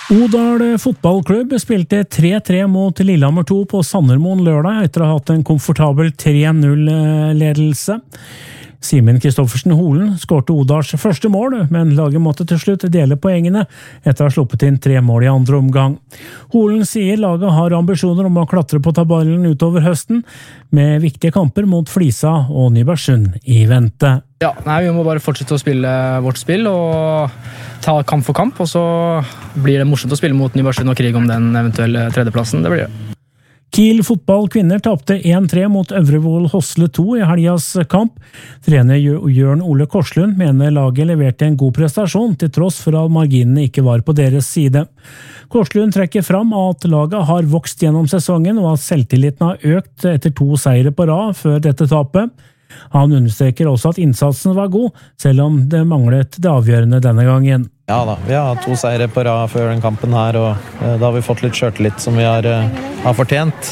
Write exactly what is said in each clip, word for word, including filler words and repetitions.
Odal fotballklubb spilte tre tre mot Lillehammer to på Sandermoen lørdag etter å ha hatt en komfortabel tre null-ledelse. Simen Kristoffersen Holen skårte Odals første mål, men laget måtte til slutt dele poengene etter å ha sluppet inn tre mål i andre omgang. Holen sier laget har ambisjoner om å klatre på tabellen utover høsten, med viktige kamper mot Flisa og Nybergsund i vente. Ja, nei, vi må bare fortsette å spille vårt spill og ta kamp for kamp, og så blir det morsomt å spille mot Nybergsund og krig om den eventuelle tredjeplassen. Det blir det. Kiel fotball kvinner tapte en tre mot Øvrevoll Hosle to i helgas kamp. Trener Jørn Ole Korslund mener laget leverte en god prestasjon til tross for at marginene ikke var på deres side. Korslund trekker fram at laget har vokst gjennom sesongen og at selvtilliten har økt etter to seire på rad før dette tapet. Han understreker også at innsatsen var god, selv om det manglet det avgjørende denne gangen. Ja da, vi har to seire på rad før den kampen her, og eh, da har vi fått litt skjørtelitt som vi har, eh, har fortjent.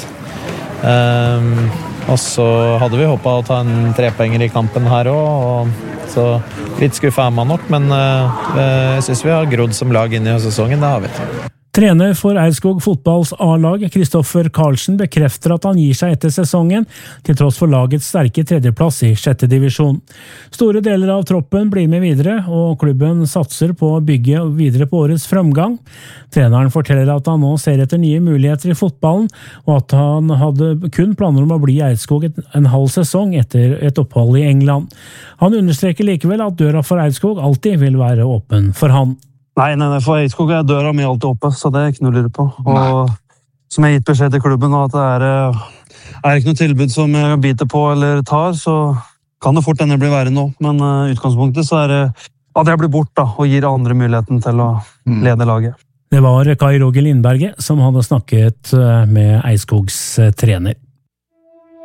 Um, og så hadde vi håpet å ta en trepoenger i kampen her også, og så litt skuffa er man nok, men eh, jeg synes vi har grodd som lag inn i sesongen, det har vi. Trener for Eidskog fotballs A-lag, Kristoffer Karlsen, bekrefter at han gir seg etter sesongen, til tross for lagets sterke tredjeplass i sjette divisjon. Store deler av troppen blir med videre, og klubben satser på å bygge videre på årets fremgang. Treneren forteller at han nå ser etter nye muligheter i fotballen, og at han hadde kun planer om å bli i Eidskog en halv sesong etter et opphold i England. Han understreker likevel at døra for Eidskog alltid vil være åpen for han. Nei, nei, nei, for Eidskog er døra mi alltid oppe, så det er ikke noe å lure på. Og nei. Som jeg har gitt beskjed til klubben, at det er, er ikke noe tilbud som jeg biter på eller tar, så kan det fort denne bli verre nå. Men uh, utgangspunktet så er det at jeg blir bort da, og gir andre muligheten til å lede laget. Det var Kai Roger Lindberget som hadde snakket med Eidskogs trener.